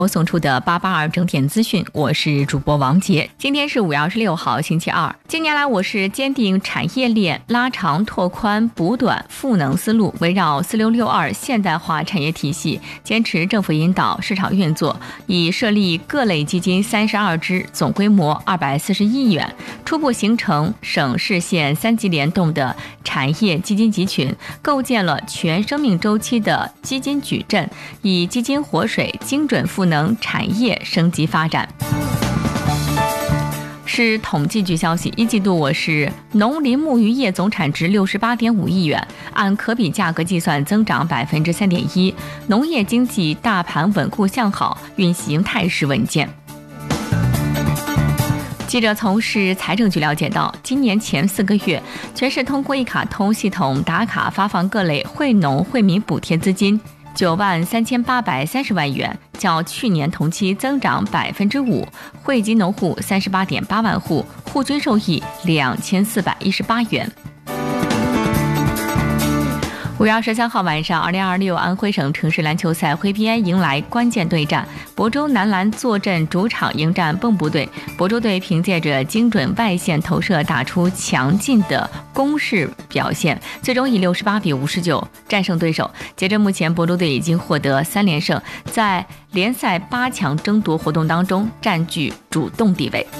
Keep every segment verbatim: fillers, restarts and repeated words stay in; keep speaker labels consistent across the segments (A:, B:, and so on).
A: 我送出的八八二整点资讯，我是主播王杰。今天是五月二十六号，星期二。近年来，我市坚定产业链拉长、拓宽、补短赋能思路，围绕四六六二现代化产业体系，坚持政府引导、市场运作，已设立各类基金三十二支，总规模二百四十亿元，初步形成省市县三级联动的产业基金集群，构建了全生命周期的基金矩阵，以基金活水、精准赋能能产业升级发展。是统计局消息，一季度我市农林牧渔业总产值六十八点五亿元，按可比价格计算增长百分之三点一，农业经济大盘稳固向好，运行态势稳健。记者从市财政局了解到，今年前四个月，全市通过一卡通系统打卡发放各类惠农惠民补贴资金九万三千八百三十万元，较去年同期增长百分之五，惠及农户三十八点八万户，户均受益两千四百一十八元。五月二十三号晚上，二零二六安徽省城市篮球赛徽边迎来关键对战，亳州男篮坐镇主场迎战蚌埠队。亳州队凭借着精准外线投射打出强劲的攻势表现，最终以六十八比五十九战胜对手。截至目前，亳州队已经获得三连胜，在联赛八强争夺活动当中占据主动地位。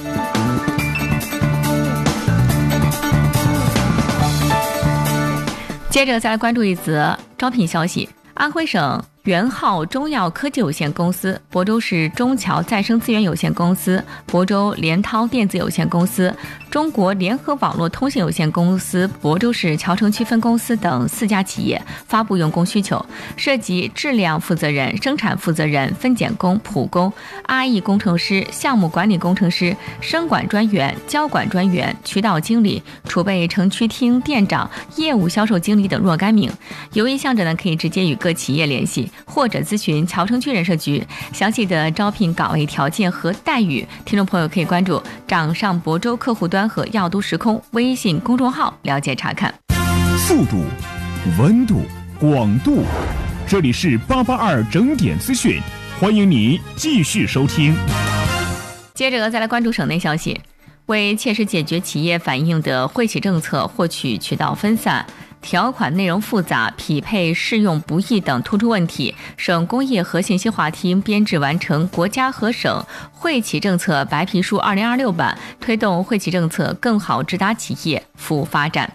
A: 接着再来关注一则招聘消息，安徽省元昊中药科技有限公司、亳州市中侨再生资源有限公司、亳州联涛电子有限公司、中国联合网络通信有限公司亳州市谯城区分公司等四家企业发布用工需求，涉及质量负责人、生产负责人、分拣工、普工、R E 工程师、项目管理工程师、生管专员、交管专员、渠道经理、储备城区厅店长、业务销售经理等若干名。有意向者呢，可以直接与各企业联系，或者咨询谯城区人社局。详细的招聘岗位条件和待遇，听众朋友可以关注掌上亳州客户端和药都时空微信公众号了解查看。
B: 速度、温度、广度，这里是八八二整点资讯，欢迎你继续收听。
A: 接着再来关注省内消息，为切实解决企业反映的惠企政策获取渠道分散、条款内容复杂、匹配适用不易等突出问题，省工业和信息化厅编制完成国家和省惠企政策白皮书二零二六版，推动惠企政策更好直达企业服务发展。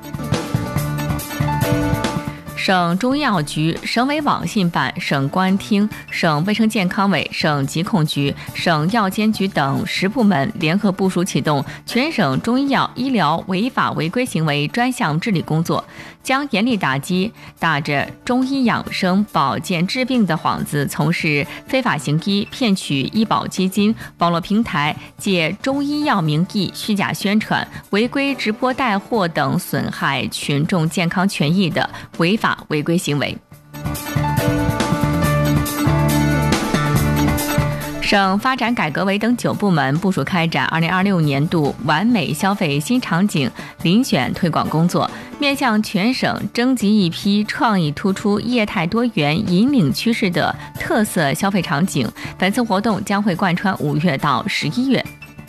A: 省中医药局、省委网信办、省公安厅、省卫生健康委、省疾控局、省药监局等十部门联合部署启动全省中医药医疗违法违规行为专项治理工作，将严厉打击打着中医养生、保健治病的幌子从事非法行医、骗取医保基金、网络平台借中医药名义虚假宣传、违规直播带货等损害群众健康权益的违法违规行为。省发展改革委等九部门部署开展二零二六年度完美消费新场景遴选推广工作，面向全省征集一批创意突出、业态多元、引领趋势的特色消费场景。本次活动将会贯穿五月到十一月。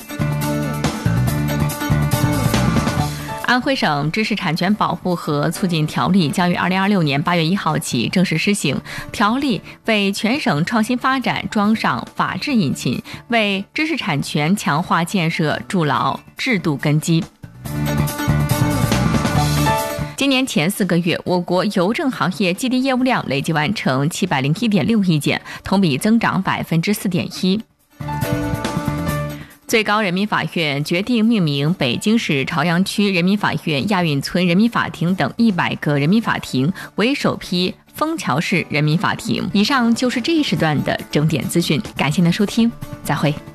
A: 安徽省知识产权保护和促进条例将于二零二六年八月一号起正式施行。条例为全省创新发展装上法治引擎，为知识产权强化建设筑牢制度根基。今年前四个月，我国邮政行业基地业务量累计完成七百零一点六亿件，同比增长百分之四点一。最高人民法院决定命名北京市朝阳区人民法院亚运村人民法庭等一百个人民法庭为首批枫桥市人民法庭。以上就是这一时段的整点资讯，感谢您的收听，再会。